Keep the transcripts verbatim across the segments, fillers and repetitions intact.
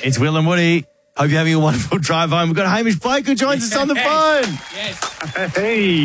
It's Will and Woody. Hope you're having a wonderful drive home. We've got Hamish Blake who joins us on the phone. Yes. Hey,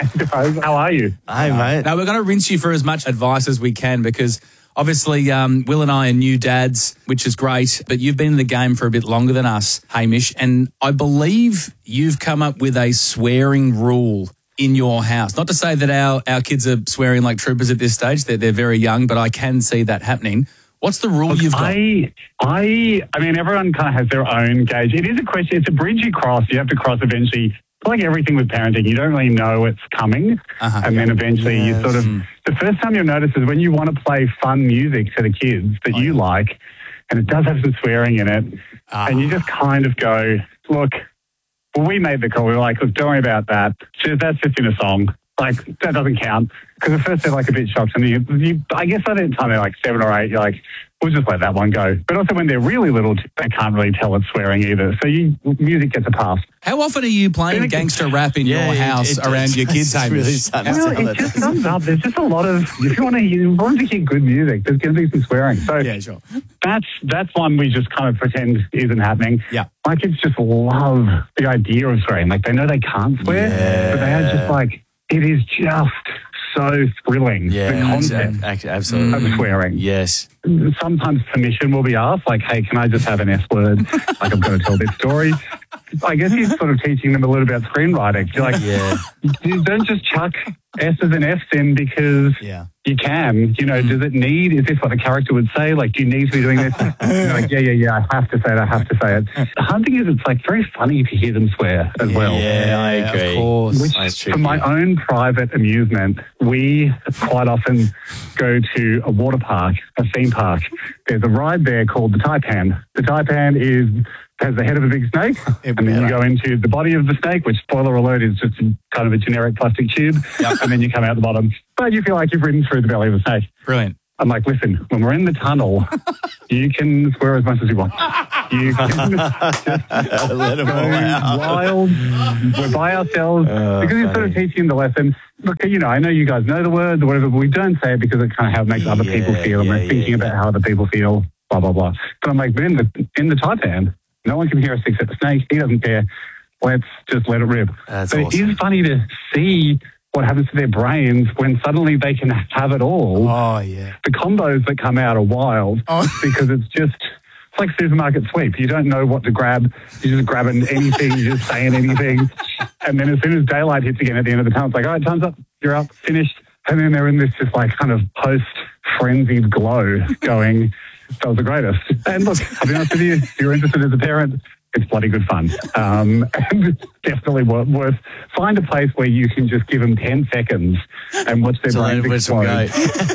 how are you? Hey, mate. Now, we're going to rinse you for as much advice as we can because obviously um, Will and I are new dads, which is great, but you've been in the game for a bit longer than us, Hamish, and I believe you've come up with a swearing rule in your house. Not to say that our, our kids are swearing like troopers at this stage. They're, they're very young, but I can see that happening. What's the rule Look, you've got? I, I, I mean, everyone kind of has their own gauge. It is a question. It's a bridge you cross. You have to cross eventually. It's like everything with parenting. You don't really know it's coming. Uh-huh, and yeah. then eventually yes. you sort of, the first time you'll notice is when you want to play fun music to the kids that oh, you yeah. like, and it does have some swearing in it. Uh-huh. And you just kind of go, look, well, we made the call. We were like, look, don't worry about that. Just, that's just in a song. Like, that doesn't count. Because at first they're like a bit shocked. And you, you, I guess by the time they're like seven or eight, you're like, we'll just let that one go. But also when they're really little, they can't really tell it's swearing either. So you, music gets a pass. How often are you playing it, gangster rap in yeah, your house it, it, around your kids' Hamish? Really well, it just comes up. There's just a lot of, if you want to, you want to hear good music, there's going to be some swearing. So yeah, sure. that's, that's one we just kind of pretend isn't happening. Yeah. My kids just love the idea of swearing. Like, they know they can't swear, yeah. but they are just like, it is just so thrilling. Yeah, the concept absolutely. of swearing. Yes. Sometimes permission will be asked, like, hey, can I just have an S word? Like, I'm going to tell this story. I guess he's sort of teaching them a little bit about screenwriting. You're like, yeah. you don't just chuck S's and F's in because yeah. you can. You know, mm. does it need, is this what a character would say? Like, do you need to be doing this? You're like, yeah, yeah, yeah, I have to say it, I have to say it. The hard thing is, it's like very funny to hear them swear as yeah, well. Yeah, I agree. Of course. Which, for my own private amusement, we quite often go to a water park, a theme park. There's a ride there called the Taipan. The Taipan is has the head of a big snake, and then you go into the body of the snake, which, spoiler alert, is just a, kind of a generic plastic tube, yep. and then you come out the bottom. But you feel like you've ridden through the belly of the snake. Brilliant. I'm like, listen, when we're in the tunnel, you can swear as much as you want. You can just let them all out. Wild. We're by ourselves. Oh, because you're sort of teaching the lesson. Look, you know, I know you guys know the words or whatever, but we don't say it because it kind of how it makes other yeah, people feel, and yeah, we're thinking yeah, about yeah. how other people feel, blah, blah, blah. But I'm like, but in the, in the Taipan, no one can hear us except the snake. He doesn't care. Let's just let it rip. That's but awesome. It is funny to see what happens to their brains when suddenly they can have it all. Oh, yeah. The combos that come out are wild oh. because it's just, it's like supermarket sweep. You don't know what to grab. You're just grabbing anything. You're just saying anything. And then as soon as daylight hits again at the end of the tunnel, it's like, all right, time's up. You're up. Finished. And then they're in this just like kind of post-frenzied glow going, that was the greatest. And look, I'll be honest with you, if you're interested as a parent, it's bloody good fun. Um, and it's definitely worth, worth, find a place where you can just give them ten seconds and watch their brains explode.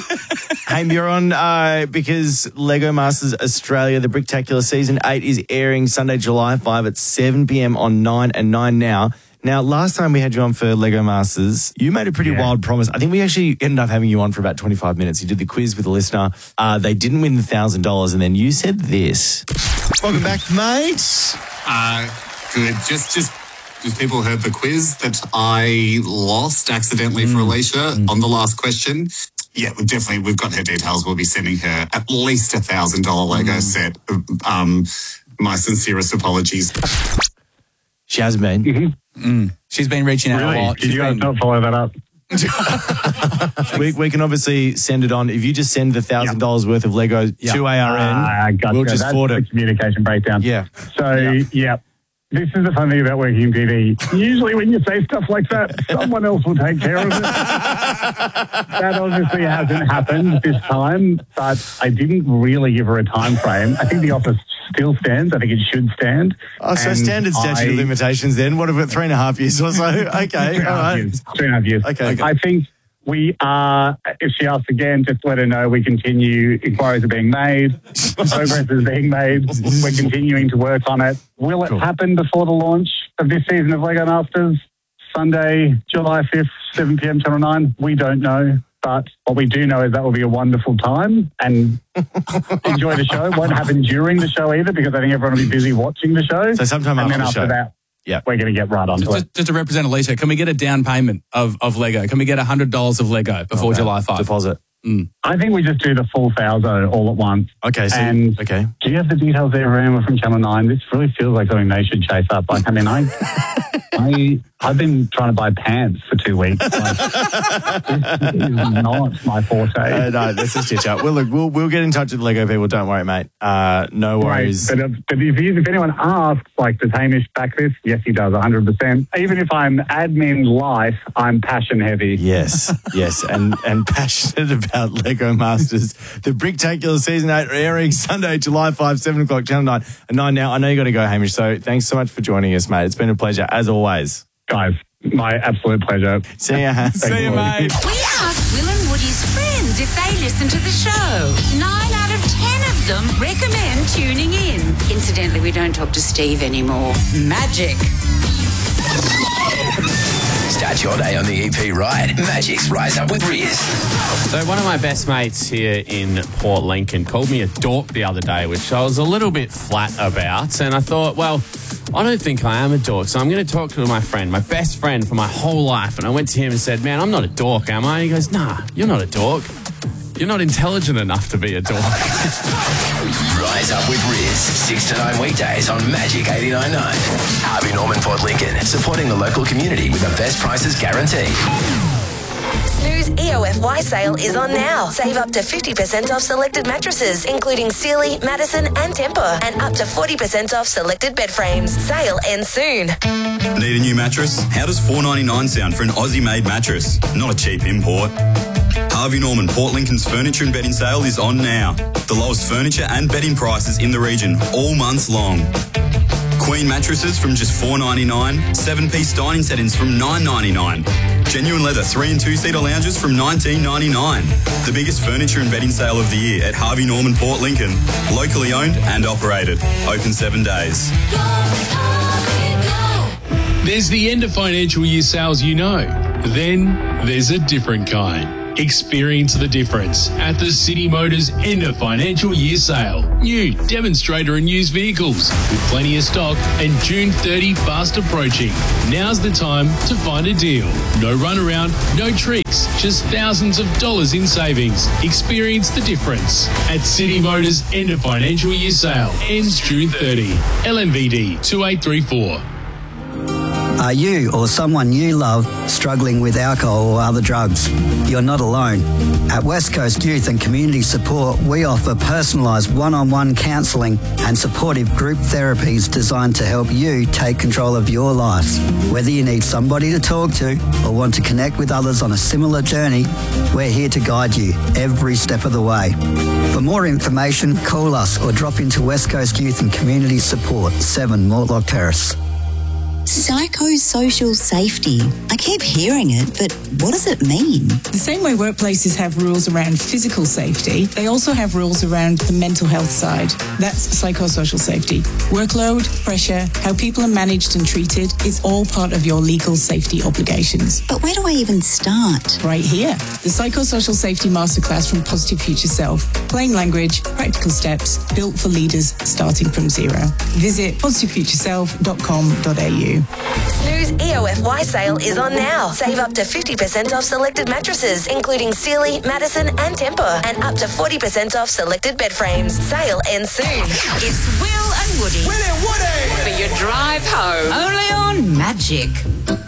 Hey, you're on uh, because Lego Masters Australia, the Bricktacular Season eight is airing Sunday, July fifth at seven p.m. on nine and nine now. Now, last time we had you on for Lego Masters, you made a pretty yeah. wild promise. I think we actually ended up having you on for about twenty-five minutes. You did the quiz with a listener. Uh, they didn't win the one thousand dollars, and then you said this. Welcome back, mate. Uh, good. Just, just, just people heard the quiz that I lost accidentally mm. for Alicia mm. on the last question. Yeah, we've definitely, we've got her details. We'll be sending her at least a one thousand dollars Lego mm. set. Um, my sincerest apologies. She has been. Mm-hmm. Mm. She's been reaching out really? a lot. Did you guys been... not follow that up? we, we can obviously send it on. If you just send the one thousand dollars yep. worth of Lego yep. to A R N, uh, gotcha. we'll just That's forward it. Communication breakdown. Yeah. So, yeah. yeah. This is the fun thing about working in T V. Usually when you say stuff like that, someone else will take care of it. That obviously hasn't happened this time, but I didn't really give her a time frame. I think the offer still stands. I think it should stand. Oh, so and standard statute I, of limitations then? What about three and a half years or so? Okay, three all right. Years, three and a half years. Okay, okay. I think we are, if she asks again, just let her know we continue. Inquiries are being made. Progress is being made. We're continuing to work on it. Will it cool. happen before the launch of this season of Lego Masters? Sunday, July fifth, seven p.m. Channel nine? We don't know. But what we do know is that will be a wonderful time and enjoy the show. It won't happen during the show either because I think everyone will be busy watching the show. So sometime and after then the after show. that, yeah, we're going to get right onto just, it. Just to represent Alicia, can we get a down payment of, of Lego? Can we get one hundred dollars of Lego before okay. July fifth? Deposit. Mm. I think we just do the full thousand all at once. Okay, so and okay. Do you have the details there, Emma, from Channel nine? This really feels like something they should chase up. Like, I mean, I, I, I've been trying to buy pants for two weeks. Like, this is not my forte. Uh, no, that's just chit chat. We'll, look, we'll we'll get in touch with the Lego people. Don't worry, mate. Uh, no worries. Right. But, uh, but if, you, if anyone asks, like, does Hamish back this? Yes, he does, one hundred percent. Even if I'm admin light, I'm passion heavy. Yes, yes, and and passionate about Lego Masters. The Bricktacular Season eight airing Sunday, July fifth, seven o'clock, Channel nine. And nine now. I know you got to go, Hamish, so thanks so much for joining us, mate. It's been a pleasure, as always. Guys, my absolute pleasure. See ya. See you, mate. We asked Will and Woody's friends if they listen to the show. Nine out of ten of them recommend tuning in. Incidentally, we don't talk to Steve anymore. Magic. Start your day on the E P right. Magic's Rise Up with Riz. So one of my best mates here in Port Lincoln called me a dork the other day, which I was a little bit flat about. And I thought, well, I don't think I am a dork, so I'm going to talk to my friend, my best friend for my whole life. And I went to him and said, man, I'm not a dork, am I? And he goes, nah, you're not a dork. You're not intelligent enough to be a dork. Rise Up with Riz. six to nine weekdays on Magic eighty-nine point nine. Harvey Norman Port Lincoln, supporting the local community with the best prices guaranteed. Snooze E O F Y sale is on now. Save up to fifty percent off selected mattresses, including Sealy, Madison and Tempur, and up to forty percent off selected bed frames. Sale ends soon. Need a new mattress? How does four ninety-nine sound for an Aussie-made mattress? Not a cheap import. Harvey Norman Port Lincoln's furniture and bedding sale is on now. The lowest furniture and bedding prices in the region all month long. Queen mattresses from just four ninety-nine, seven-piece dining settings from nine ninety-nine, genuine leather three and two-seater lounges from nineteen ninety-nine. The biggest furniture and bedding sale of the year at Harvey Norman Port Lincoln. Locally owned and operated. Open seven days. There's the end of financial year sales you know. Then there's a different kind. Experience the difference at the City Motors end of financial year sale. New demonstrator and used vehicles with plenty of stock and June thirtieth fast approaching. Now's the time to find a deal. No runaround, no tricks, just thousands of dollars in savings. Experience the difference at City Motors end of financial year sale. Ends June thirtieth. L N V D two eight three four. Are you or someone you love struggling with alcohol or other drugs? You're not alone. At West Coast Youth and Community Support, we offer personalised one-on-one counselling and supportive group therapies designed to help you take control of your life. Whether you need somebody to talk to or want to connect with others on a similar journey, we're here to guide you every step of the way. For more information, call us or drop into West Coast Youth and Community Support, seven Mortlock Terrace. Psychosocial safety. I keep hearing it, but what does it mean? The same way workplaces have rules around physical safety, they also have rules around the mental health side. That's psychosocial safety. Workload, pressure, how people are managed and treated is all part of your legal safety obligations. But where do I even start? Right here. The Psychosocial Safety Masterclass from Positive Future Self. Plain language, practical steps, built for leaders starting from zero. Visit positive future self dot com dot a u. Snooze E O F Y sale is on now. Save up to fifty percent off selected mattresses, including Sealy, Madison and Tempur, and up to forty percent off selected bed frames. Sale ends soon. It's Will and Woody. Will and Woody! For your drive home. Only on Magic.